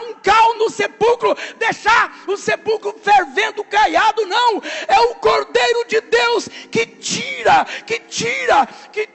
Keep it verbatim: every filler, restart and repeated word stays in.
um cal no sepulcro, deixar o sepulcro fervendo, caiado, não. É o Cordeiro de Deus que tira, que tira, que